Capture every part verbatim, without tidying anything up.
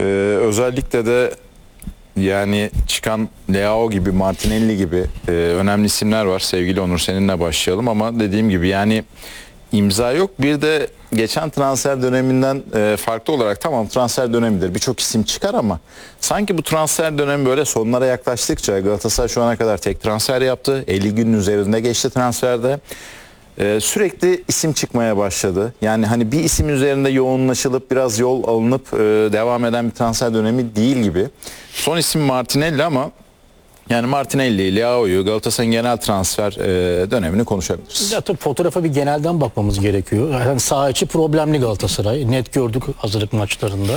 Ee, özellikle de yani çıkan Leao gibi, Martinelli gibi e, önemli isimler var. Sevgili Onur, seninle başlayalım ama dediğim gibi yani imza yok. Bir de geçen transfer döneminden e, farklı olarak tamam transfer dönemidir. Birçok isim çıkar ama sanki bu transfer dönemi böyle sonlara yaklaştıkça Galatasaray şu ana kadar tek transfer yaptı. elli günün üzerinde geçti transferde. Ee, sürekli isim çıkmaya başladı. Yani hani bir isim üzerinde yoğunlaşılıp biraz yol alınıp e, devam eden bir transfer dönemi değil gibi. Son isim Martinelli ama yani Martinelli, Leao'yu, Galatasaray'ın genel transfer e, dönemini konuşabiliriz. Ya tabii fotoğrafa bir genelden bakmamız gerekiyor. Yani saha içi problemli Galatasaray. Net gördük hazırlık maçlarında.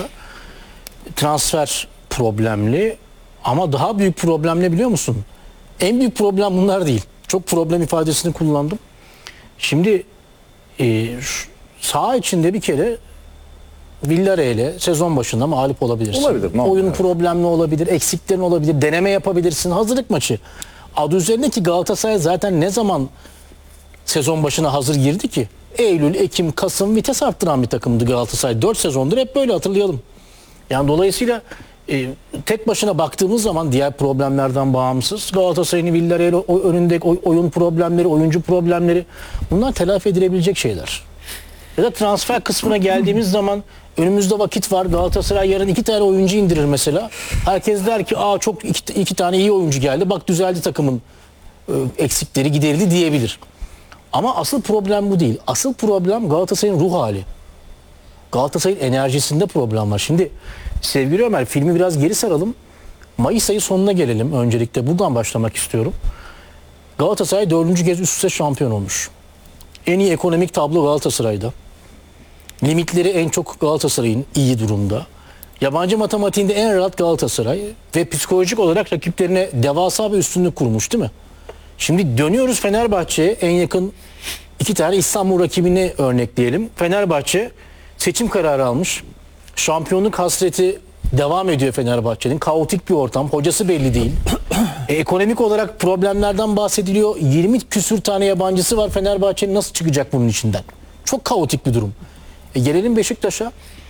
Transfer problemli ama daha büyük problem ne biliyor musun? En büyük problem bunlar değil. Çok problem ifadesini kullandım. Şimdi e, saha içinde bir kere Villarreal'e sezon başında mağlup olabilirsin. Olabilir, ne Oyun olabilir? problemli olabilir, eksiklerin olabilir, deneme yapabilirsin. Hazırlık maçı. Adı üzerinde ki Galatasaray zaten ne zaman sezon başına hazır girdi ki? Eylül, Ekim, Kasım vites arttıran bir takımdı Galatasaray. dört sezondur hep böyle hatırlayalım. Yani dolayısıyla e, tek başına baktığımız zaman diğer problemlerden bağımsız Galatasaray'ın Villarreal önündeki oyun problemleri, oyuncu problemleri bunlar telafi edilebilecek şeyler. Ya da transfer kısmına geldiğimiz zaman önümüzde vakit var. Galatasaray yarın iki tane oyuncu indirir mesela. Herkes der ki aa çok iki, iki tane iyi oyuncu geldi. Bak düzeldi takımın e, eksikleri giderildi diyebilir. Ama asıl problem bu değil. Asıl problem Galatasaray'ın ruh hali. Galatasaray'ın enerjisinde problem var. Şimdi sevgili Ömer filmi biraz geri saralım. Mayıs ayı sonuna gelelim. Öncelikle buradan başlamak istiyorum. Galatasaray dördüncü kez üst üste şampiyon olmuş. En iyi ekonomik tablo Galatasaray'da. Limitleri en çok Galatasaray'ın iyi durumda. Yabancı matematiğinde en rahat Galatasaray ve psikolojik olarak rakiplerine devasa bir üstünlük kurmuş değil mi? Şimdi dönüyoruz Fenerbahçe'ye, en yakın iki tane İstanbul rakibini örnekleyelim. Fenerbahçe seçim kararı almış. Şampiyonluk hasreti devam ediyor Fenerbahçe'nin. Kaotik bir ortam. Hocası belli değil. e, ekonomik olarak problemlerden bahsediliyor. yirmi küsür tane yabancısı var. Fenerbahçe'nin nasıl çıkacak bunun içinden? Çok kaotik bir durum. E, gelelim Beşiktaş'a.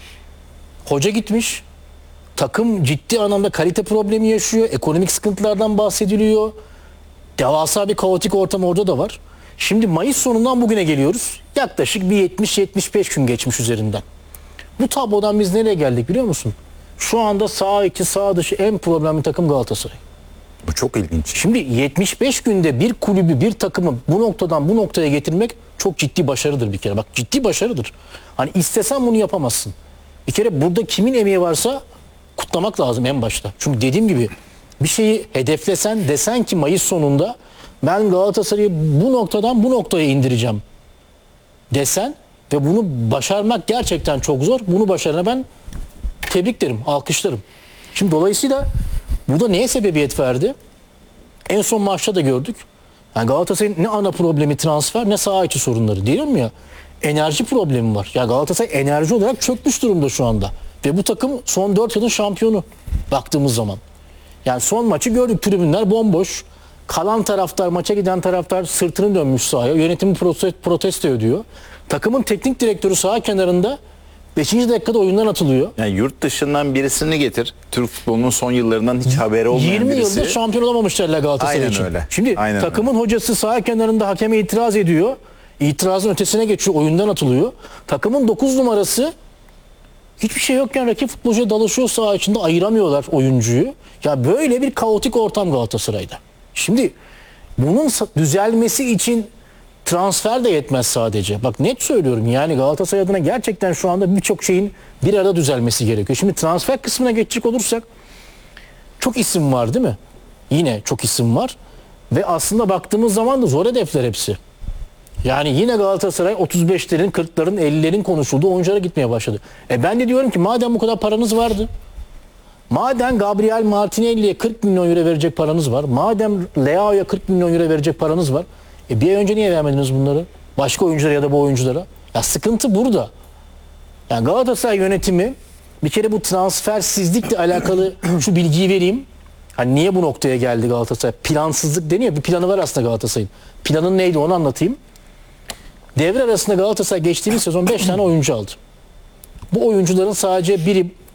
Hoca gitmiş. Takım ciddi anlamda kalite problemi yaşıyor. Ekonomik sıkıntılardan bahsediliyor. Devasa bir kaotik ortam orada da var. Şimdi Mayıs sonundan bugüne geliyoruz. Yaklaşık bir yetmiş yetmiş beş gün geçmiş üzerinden. Bu tablodan biz nereye geldik biliyor musun? Şu anda sağ içi sağ dışı en problemli takım Galatasaray. Bu çok ilginç. Şimdi yetmiş beş günde bir kulübü, bir takımı bu noktadan bu noktaya getirmek çok ciddi başarıdır bir kere. Bak ciddi başarıdır. Hani istesen bunu yapamazsın. Bir kere burada kimin emeği varsa kutlamak lazım en başta. Çünkü dediğim gibi bir şeyi hedeflesen, desen ki Mayıs sonunda ben Galatasaray'ı bu noktadan bu noktaya indireceğim desen ve bunu başarmak gerçekten çok zor. Bunu başarana ben tebrik derim, alkışlarım. Şimdi dolayısıyla burada neye sebebiyet verdi? En son maçta da gördük. Yani Galatasaray'ın ne ana problemi transfer ne saha içi sorunları. Diyorum ya enerji problemi var. Ya Galatasaray enerji olarak çökmüş durumda şu anda. Ve bu takım son dört yılın şampiyonu baktığımız zaman. Yani son maçı gördük, tribünler bomboş. Kalan taraftar, maça giden taraftar sırtını dönmüş sahaya. Yönetimi protesto ediyor. Takımın teknik direktörü saha kenarında beşinci dakikada oyundan atılıyor. Yani yurt dışından birisini getir. Türk futbolunun son yıllarından hiç haberi olmayan yirmi birisi. yıldır şampiyon olamamışlar Galatasaray Aynen için. öyle. Şimdi Aynen takımın öyle. hocası saha kenarında hakeme itiraz ediyor. İtirazın ötesine geçiyor, oyundan atılıyor. Takımın dokuz numarası hiçbir şey yokken rakip futbolcuya dalışıyor saha içinde, ayıramıyorlar oyuncuyu. Ya böyle bir kaotik ortam Galatasaray'da. Şimdi bunun düzelmesi için transfer de yetmez sadece. Bak net söylüyorum yani Galatasaray adına gerçekten şu anda birçok şeyin bir arada düzelmesi gerekiyor. Şimdi transfer kısmına geçecek olursak çok isim var değil mi? Yine çok isim var. Ve aslında baktığımız zaman da zor hedefler hepsi. Yani yine Galatasaray otuz beşlerin, kırkların, ellilerin konuşulduğu oyunculara gitmeye başladı. E ben de diyorum ki madem bu kadar paranız vardı, madem Gabriel Martinelli'ye kırk milyon euro verecek paranız var, madem Leao'ya kırk milyon euro verecek paranız var, e bir ay önce niye vermediniz bunları? Başka oyunculara ya da bu oyunculara. Ya sıkıntı burada. Yani Galatasaray yönetimi bir kere bu transfersizlikle alakalı şu bilgiyi vereyim. Hani niye bu noktaya geldi Galatasaray? Plansızlık deniyor. Bir planı var aslında Galatasaray'ın. Planın neydi onu anlatayım. Devre arasında Galatasaray geçtiğimiz sezon beş tane oyuncu aldı. Bu oyuncuların sadece biri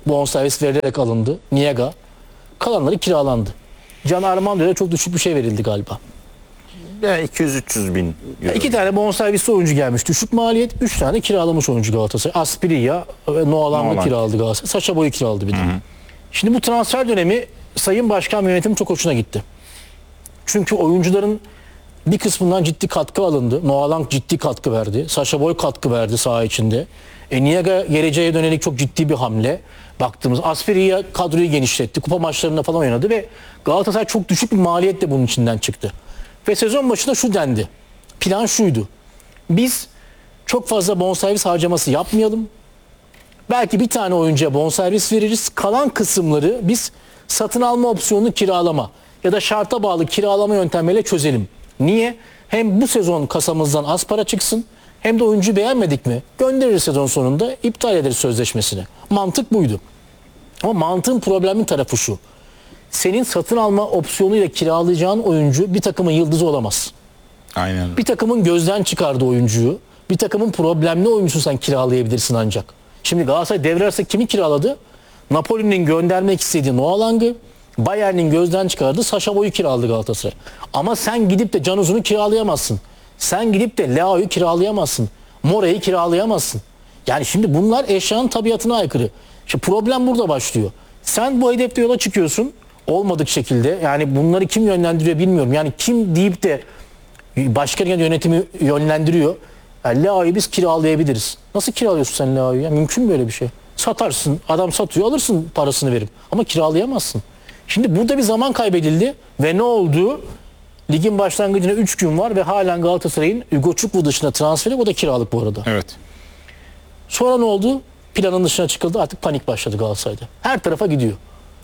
bonservis verilerek alındı. Niega. Kalanları kiralandı. Can Armando'ya çok düşük bir şey verildi galiba. Yani iki yüz üç yüz bin euro. İki tane bonservisli oyuncu gelmiş. Düşük maliyet. Üç tane kiralamış oyuncu Galatasaray. Asprilla ve Noalan'ı Noalan. kiraladı Galatasaray. Sacha Boey'u kiraladı bir de. Hı hı. Şimdi bu transfer dönemi Sayın Başkan ve yönetim çok hoşuna gitti. Çünkü oyuncuların bir kısmından ciddi katkı alındı. Noalan ciddi katkı verdi. Sacha Boey katkı verdi saha içinde. E, Niega geleceğe dönelik çok ciddi bir hamle. Baktığımız Asprilla kadroyu genişletti. Kupa maçlarında falan oynadı ve Galatasaray çok düşük bir maliyetle bunun içinden çıktı. Ve sezon başında şu dendi. Plan şuydu. Biz çok fazla bonservis harcaması yapmayalım. Belki bir tane oyuncuya bonservis veririz. Kalan kısımları biz satın alma opsiyonunu kiralama ya da şarta bağlı kiralama yöntemiyle çözelim. Niye? Hem bu sezon kasamızdan az para çıksın hem de oyuncuyu beğenmedik mi göndeririz sezon sonunda, iptal ederiz sözleşmesini. Mantık buydu. Ama mantığın problemin tarafı şu. Senin satın alma opsiyonuyla kiralayacağın oyuncu bir takımın yıldızı olamaz. Aynen. Bir takımın gözden çıkardığı oyuncuyu, bir takımın problemli oyuncusu sen kiralayabilirsin ancak. Şimdi Galatasaray devre arası kimi kiraladı? Napoli'nin göndermek istediği Noalang'ı, Bayern'in gözden çıkardığı Sacha Boey'u kiraladı Galatasaray. Ama sen gidip de Can Uzun'u kiralayamazsın. Sen gidip de Leao'yu kiralayamazsın. Mora'yı kiralayamazsın. Yani şimdi bunlar eşyanın tabiatına aykırı. Şimdi problem burada başlıyor. Sen bu hedefte yola çıkıyorsun. Olmadık şekilde. Yani bunları kim yönlendiriyor bilmiyorum. Yani kim deyip de başkan yönetimi yönlendiriyor. Yani Leao'yu biz kiralayabiliriz. Nasıl kiralıyorsun sen Leao'yu ya? Mümkün mü böyle bir şey? Satarsın. Adam satıyor, alırsın parasını verip. Ama kiralayamazsın. Şimdi burada bir zaman kaybedildi ve ne oldu? Ligin başlangıcına üç gün var ve halen Galatasaray'ın Hugo Çukwu dışında transferi, o da kiralık bu arada. Evet. Sonra ne oldu? Planın dışına çıkıldı. Artık panik başladı Galatasaray'da. Her tarafa gidiyor.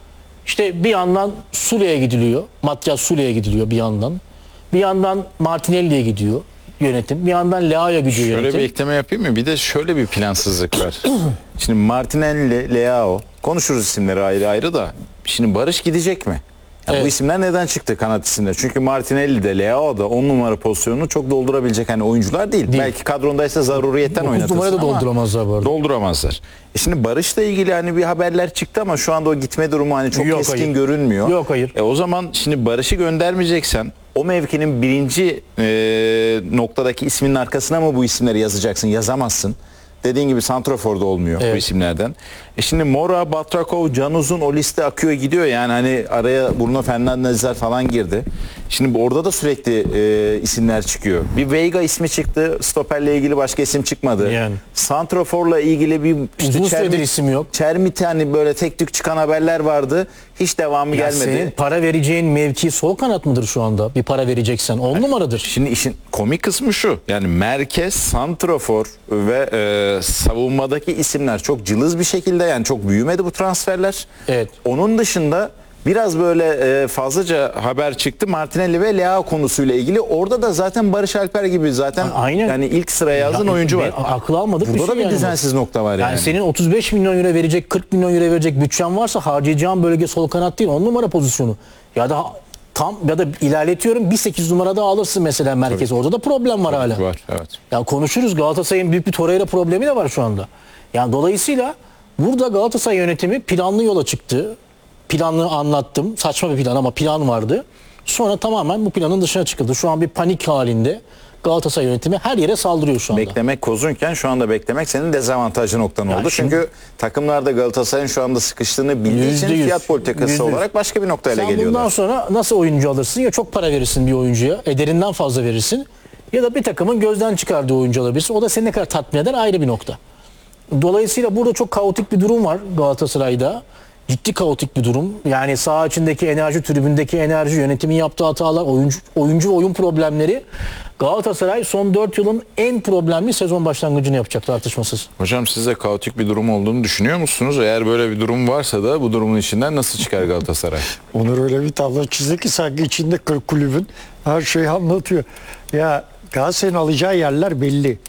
İşte bir yandan Sule'ye gidiliyor. Matyas Sule'ye gidiliyor bir yandan. Bir yandan Martinelli'ye gidiyor yönetim. Bir yandan Leao'ya gidiyor Şöyle yönetim. bir ekleme yapayım mı? Bir de şöyle bir plansızlık var. Şimdi Martinelli, Leao, konuşuruz isimleri ayrı ayrı da. Şimdi Barış gidecek mi? Ya Evet. Bu isimler neden çıktı kanat isimleri? Çünkü Martinelli de Leao da on numara pozisyonunu çok doldurabilecek hani oyuncular değil. Değil. Belki kadrondaysa zaruriyetten dokuz oynatırsın numarayı da ama dolduramazlar bu arada. dolduramazlar. E şimdi Barış'la ilgili hani bir haberler çıktı ama şu anda o gitme durumu hani çok Yok, keskin hayır. görünmüyor. Yok, hayır. E o zaman şimdi Barış'ı göndermeyeceksen o mevkinin birinci e, noktadaki isminin arkasına mı bu isimleri yazacaksın? Yazamazsın. Dediğin gibi santraforda olmuyor Evet. bu isimlerden. E şimdi Mora, Batrakov, Can Uzun o liste akıyor gidiyor yani hani araya Bruno Fernandes'ler falan girdi. Şimdi bu- orada da sürekli e, isimler çıkıyor. Bir Veiga ismi çıktı. Stoperle ilgili başka isim çıkmadı. Yani. Santraforla ilgili bir Uzun süredir Çermit- isim yok. Çermit hani böyle tek tük çıkan haberler vardı. Hiç devamı Ya gelmedi. senin para vereceğin mevki sol kanat mıdır şu anda? Bir para vereceksen on numaradır. Şimdi işin komik kısmı şu. Yani merkez, santrafor ve e, savunmadaki isimler çok cılız bir şekilde yani çok büyümedi bu transferler. Evet. Onun dışında biraz böyle e, fazlaca haber çıktı Martinelli ve Leao konusuyla ilgili. Orada da zaten Barış Alper gibi zaten Aynen. yani ilk sıraya yazan Ya, oyuncu var. ben akıl almadık Burada bir da şey bir yani bu. düzensiz nokta var yani. Yani senin otuz beş milyon euro verecek, kırk milyon euro verecek bütçen varsa harcayacağın bölge sol kanat değil, on numara pozisyonu. Ya da tam ya da ilerletiyorum bir sekiz numarada alırsın mesela merkez. Orada da problem var hala. Var, evet. Ya konuşuruz, Galatasaray'ın büyük bir Torreira problemi de var şu anda. Yani dolayısıyla burada Galatasaray yönetimi planlı yola çıktı. Planlı anlattım. Saçma bir plan ama plan vardı. Sonra tamamen bu planın dışına çıkıldı. Şu an bir panik halinde Galatasaray yönetimi her yere saldırıyor şu anda. Beklemek kozunken şu anda beklemek senin dezavantajlı noktan oldu. şimdi- Çünkü takımlar da Galatasaray'ın şu anda sıkıştığını bildiği için Yüzde yüz. fiyat politikası Yüzde yüz. olarak başka bir noktayla Sen geliyorlar. bundan sonra nasıl oyuncu alırsın? Ya çok para verirsin bir oyuncuya, ederinden fazla verirsin. Ya da bir takımın gözden çıkardığı oyuncu alabilirsin. O da seni ne kadar tatmin eder ayrı bir nokta. Dolayısıyla burada çok kaotik bir durum var Galatasaray'da. Ciddi kaotik bir durum. Yani saha içindeki enerji, tribündeki enerji, yönetimin yaptığı hatalar, oyuncu, oyuncu ve oyun problemleri. Galatasaray son dört yılın en problemli sezon başlangıcını yapacak tartışmasız. Hocam siz de kaotik bir durum olduğunu düşünüyor musunuz? Eğer böyle bir durum varsa da bu durumun içinden nasıl çıkar Galatasaray? Onur öyle bir tablo çizdi ki sanki içinde kırk kulübün her şeyi anlatıyor. Ya Galatasaray'ın alacağı yerler belli.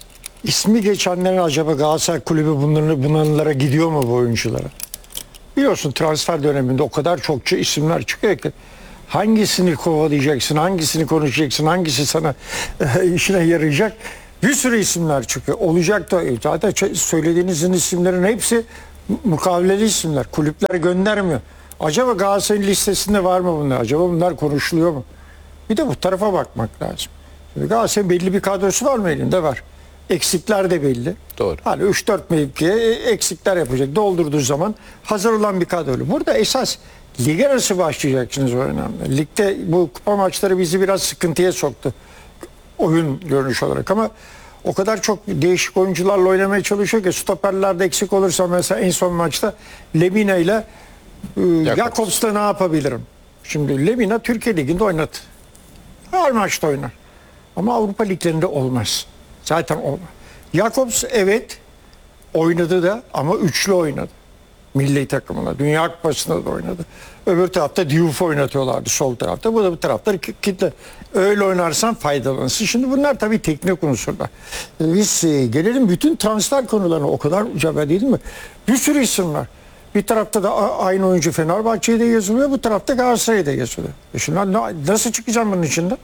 İsmi geçenlerin acaba Galatasaray kulübü bunları, bunlara gidiyor mu bu oyunculara? Biliyorsun transfer döneminde o kadar çokça isimler çıkıyor ki hangisini kovalayacaksın, hangisini konuşacaksın, hangisi sana işine yarayacak? Bir sürü isimler çıkıyor. Olacak da zaten söylediğinizin isimlerin hepsi Mukaveleli isimler. Kulüpler göndermiyor. Acaba Galatasaray'ın listesinde var mı bunlar? Acaba bunlar konuşuluyor mu? Bir de bu tarafa bakmak lazım. Şimdi Galatasaray'ın belli bir kadrosu var mı elinde? Var. Eksikler de belli. Doğru. Hani üç dört mevkiye eksikler yapacak. Doldurduğu zaman hazır olan bir kadro. Burada esas lige nasıl başlayacaksınız o önemli. Ligde bu kupa maçları bizi biraz sıkıntıya soktu. Oyun görünüş olarak ama o kadar çok değişik oyuncularla oynamaya çalışıyor ki stoperlerde eksik olursa mesela en son maçta Lemina ile e, Jakobs'ta ne yapabilirim? Şimdi Lemina Türkiye Ligi'nde oynadı. Her maçta oynar. Ama Avrupa liglerinde olmaz. Zaten olmaz. Jakobs evet oynadı da ama üçlü oynadı. Milli takımına. Dünya Kupası'nda da oynadı. Öbür tarafta Diouf oynatıyorlardı sol tarafta. Bu da bu tarafta kitle. Öyle oynarsan faydalanırsın. Şimdi bunlar tabii teknik unsurlar. Biz e, gelelim bütün transfer konularına. O kadar ucaba değil mi? Bir sürü isim var. Bir tarafta da a- aynı oyuncu Fenerbahçe'de yazılıyor. Bu tarafta Galatasaray'da yazılıyor. E şimdi na- nasıl çıkacağım bunun içinden?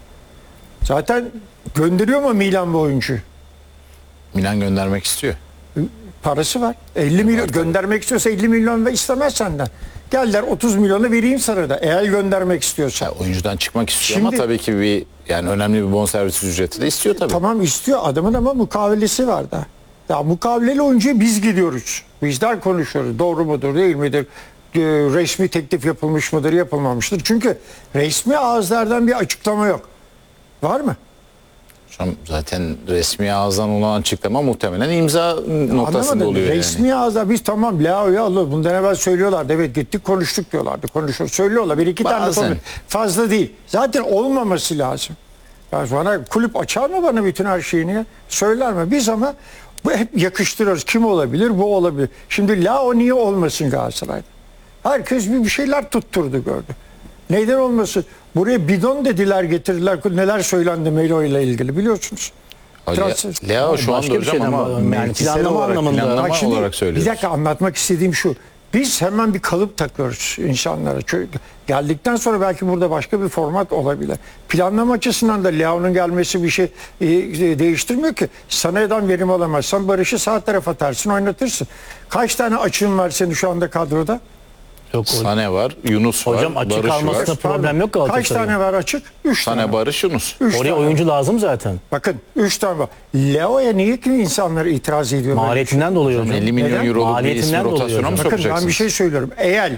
Zaten gönderiyor mu Milan bu oyuncuyu? Milan göndermek istiyor. Parası var. elli milyon göndermek istiyorsa elli milyon ve istemez senden. Gel der otuz milyonu vereyim sana da eğer göndermek istiyorsa. Ya oyuncudan çıkmak istiyor Şimdi- ama tabii ki bir yani önemli bir bonservis ücreti de istiyor tabii. Tamam istiyor adamın ama mukavelesi var da. Ya mukaveleli oyuncuya biz gidiyoruz. Bizler konuşuyoruz. Doğru mudur değil midir? Ee, resmi teklif yapılmış mıdır yapılmamıştır. Çünkü resmi ağızlardan bir açıklama yok. Var mı? Şu an zaten resmi ağızdan olan açıklama muhtemelen imza noktasında Anlamadım. oluyor Resmi yani. ağızda biz tamam Leao'yu alır. Bundan evvel söylüyorlardı. Evet gittik konuştuk diyorlardı. Konuşuyor. Söylüyorlar. Bir iki tane Bazen. konu. Fazla değil. Zaten olmaması lazım. Yani bana kulüp açar mı bana bütün her şeyini ya? Söyler mi? Biz ama bu hep yakıştırıyoruz. Kim olabilir? Bu olabilir. Şimdi Leao niye olmasın Galatasaray'da? Herkes bir bir şeyler tutturdu gördü. Neyden olmasın? Buraya bidon dediler getirdiler. Neler söylendi Melo ile ilgili biliyorsunuz. Le- Transfer- Leo şu anda Başka bir hocam şeyden ama bahsediyorum. Yani mevkisel planlama olarak, anlamında. planlama Bak şimdi, olarak bir söylüyoruz. dakika anlatmak istediğim şu. Biz hemen bir kalıp takıyoruz insanlara. Çünkü geldikten sonra belki burada başka bir format olabilir. Planlama açısından da Leao'nun gelmesi bir şey e, e, değiştirmiyor ki. Sanaya'dan verim alamazsan Barış'ı sağ tarafa atarsın oynatırsın. Kaç tane açığın var senin şu anda kadroda? Yok hocam. Sane var, Yunus Hocam var, açık Barış almasında var. problem yok Kaç Galatasaray'ın. tane var açık? Üç tane. Sane, Barış, Yunus. Üç Oraya tane. oyuncu lazım zaten. Bakın üç tane var. Leao'ya niye ki insanlar itiraz ediyor? böyle? Maliyetinden dolayı hocam. elli milyon Neden? euroluk bir Maliyetinden ismi dolayı rotasyona mı hocam. Bakın ben sokacaksınız? bir şey söylüyorum. Eğer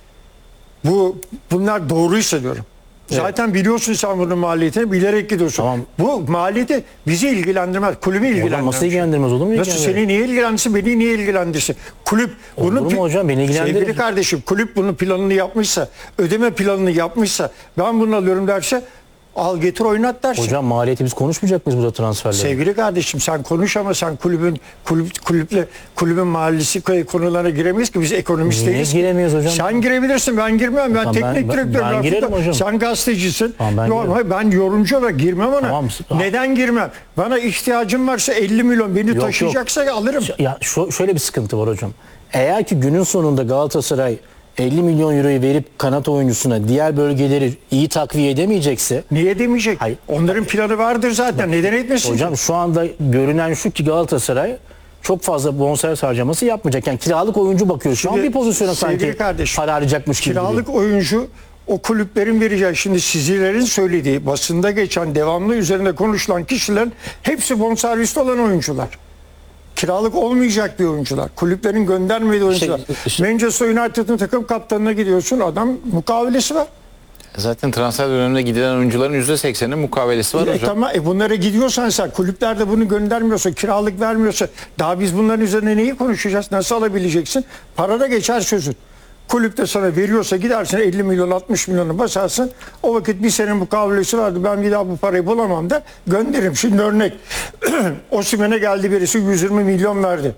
bu bunlar doğruysa diyorum. Zaten biliyorsun sen bunun maliyetini bilerek gidiyorsun. Tamam. Bu maliyeti bizi ilgilendirmez. Kulübü Hocam ilgilendirmez. nasıl ilgilendirmez olur mu? Nasıl ilgilendirir? seni niye ilgilendirsin, beni niye ilgilendirsin? Kulüp bunun mu hocam? Beni ilgilendirir. Sevgili kardeşim, kulüp bunun planını yapmışsa, ödeme planını yapmışsa, ben bunu alıyorum derse al getir oynat dersin. Hocam maliyeti biz konuşmayacak mıyız burada transferleri? Sevgili kardeşim sen konuş ama sen kulübün kulüp, kulüple kulübün mahallesi konularına giremeyiz ki biz ekonomist Niye değiliz. giremiyoruz hocam? Sen girebilirsin ben girmem. Ben Tamam, teknik ben- ben- direktörüm. ben girerim futbol- hocam. Sen gazetecisin. Tamam, ben Normal, girerim. ben yorumcu olarak girmem ona. Tamam. Neden girmem? Bana ihtiyacım varsa elli milyon beni Yok, taşıyacaksa alırım. Ya şu, şöyle bir sıkıntı var hocam. Eğer ki günün sonunda Galatasaray elli milyon euroyu verip kanat oyuncusuna diğer bölgeleri iyi takviye edemeyecekse Niye demeyecek? Hayır. Onların planı vardır zaten. Neden etmesin? hocam şu anda görünen şu ki Galatasaray çok fazla bonservis harcaması yapmayacak. Yani kiralık oyuncu bakıyor. Şu an Şimdi bir pozisyona sevgili sanki kardeşim, para harcayacakmış gibi Kiralık duruyor. oyuncu o kulüplerin vereceği. Şimdi sizlerin söylediği basında geçen devamlı üzerinde konuşulan kişilerin hepsi bonservisli olan oyuncular. Kiralık olmayacak bir oyuncular. Kulüplerin göndermediği oyuncular. işte- Manchester United'ın takım kaptanına gidiyorsun. Adam mukavelesi var. Zaten transfer döneminde gidilen oyuncuların yüzde sekseni mukavelesi var E, hocam. tamam, e, bunlara gidiyorsan sen kulüpler de bunu göndermiyorsa, kiralık vermiyorsa daha biz bunların üzerine neyi konuşacağız? Nasıl alabileceksin? Para da geçer sözün. Kulüp de sana veriyorsa gidersin elli milyon altmış milyonu basarsın. O vakit bir sene mukavelesi vardı. Ben bir daha bu parayı bulamam der. Gönderirim. Şimdi örnek. Osimhen'e geldi birisi yüz yirmi milyon verdi.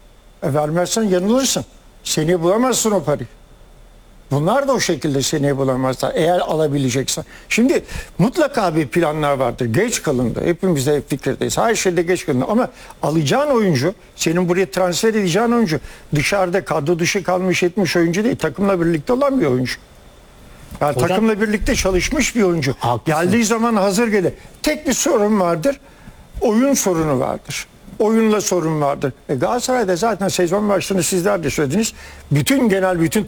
E, vermezsen yanılırsın. Seneye bulamazsın o parayı. Bunlar da o şekilde seneye bulamazlar eğer alabileceksen. Şimdi mutlaka bir planlar vardır. Geç kalındı. Hepimiz de hep fikirdeyiz. Her şeyde geç kalındı. Ama alacağın oyuncu, senin buraya transfer edeceğin oyuncu dışarıda kadro dışı kalmış etmiş oyuncu değil. Takımla birlikte olan bir oyuncu. Yani Hocam- takımla birlikte çalışmış bir oyuncu. Haklısın. Geldiği zaman hazır gelir. Tek bir sorun vardır. Oyun sorunu vardır. oyunla sorun vardır. E Galatasaray'da zaten sezon başını sizler de söylediniz. Bütün genel bütün